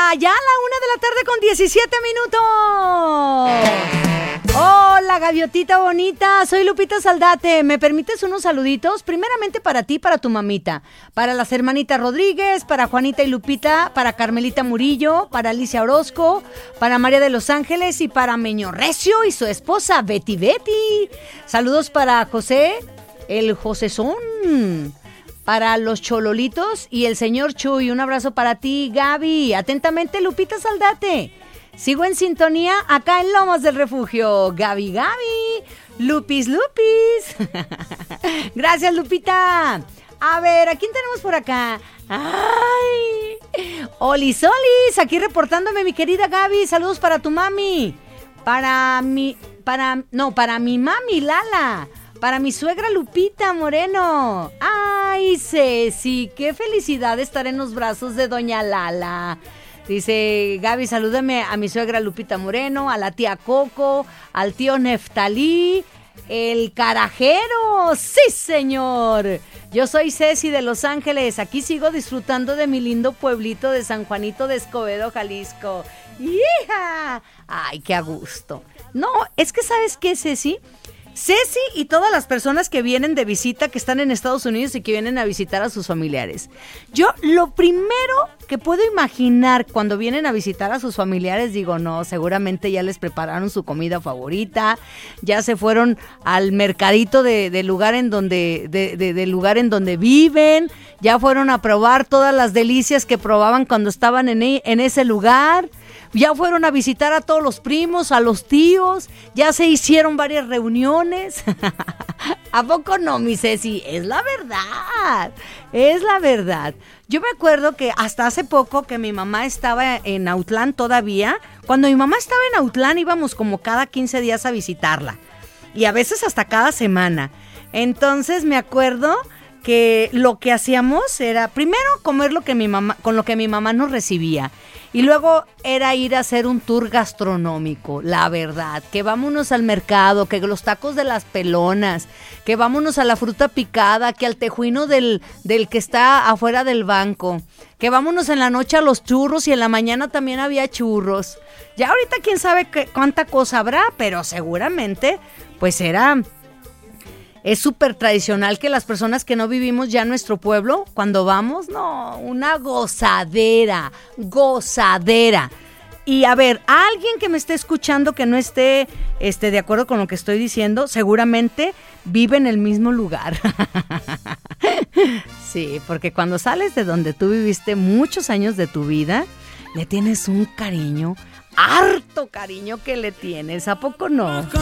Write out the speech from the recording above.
Ya a la 1:17 PM. Hola, gaviotita bonita, soy Lupita Saldate. ¿Me permites unos saluditos? Primeramente para ti, para tu mamita, para las hermanitas Rodríguez, para Juanita y Lupita, para Carmelita Murillo, para Alicia Orozco, para María de los Ángeles y para Meño Recio y su esposa Betty Betty. Saludos para José, el Josezón, para los Chololitos y el señor Chuy. Un abrazo para ti, Gaby. Atentamente, Lupita Saldate. Sigo en sintonía acá en Lomas del Refugio. Gaby. Lupis. Gracias, Lupita. A ver, ¿a quién tenemos por acá? ¡Ay! Olis, aquí reportándome mi querida Gaby. Saludos para tu mami. Para mi mami Lala. Para mi suegra Lupita Moreno. ¡Ay, Ceci! ¡Qué felicidad estar en los brazos de doña Lala! Dice Gaby, salúdame a mi suegra Lupita Moreno, a la tía Coco, al tío Neftalí, el carajero. ¡Sí, señor! Yo soy Ceci de Los Ángeles. Aquí sigo disfrutando de mi lindo pueblito de San Juanito de Escobedo, Jalisco. ¡Hija! ¡Ay, qué a gusto! No, es que ¿sabes qué, Ceci? Ceci y todas las personas que vienen de visita, que están en Estados Unidos y que vienen a visitar a sus familiares. Yo lo primero que puedo imaginar cuando vienen a visitar a sus familiares, digo, no, seguramente ya les prepararon su comida favorita, ya se fueron al mercadito del lugar en donde viven, ya fueron a probar todas las delicias que probaban cuando estaban en ese lugar. Ya fueron a visitar a todos los primos, a los tíos, ya se hicieron varias reuniones. ¿A poco no, mi Ceci? Es la verdad. Yo me acuerdo que hasta hace poco que mi mamá estaba en Autlán todavía. Cuando mi mamá estaba en Autlán íbamos como cada 15 días a visitarla. Y a veces hasta cada semana. Entonces me acuerdo que lo que hacíamos era primero comer con lo que mi mamá nos recibía. Y luego era ir a hacer un tour gastronómico, la verdad, que vámonos al mercado, que los tacos de las pelonas, que vámonos a la fruta picada, que al tejuino del que está afuera del banco, que vámonos en la noche a los churros y en la mañana también había churros. Ya ahorita quién sabe cuánta cosa habrá, pero seguramente pues es súper tradicional que las personas que no vivimos ya en nuestro pueblo, cuando vamos, no, una gozadera. Y a ver, alguien que me esté escuchando que no esté de acuerdo con lo que estoy diciendo, seguramente vive en el mismo lugar. Sí, porque cuando sales de donde tú viviste muchos años de tu vida, le tienes un cariño, harto cariño que le tienes, ¿a poco no?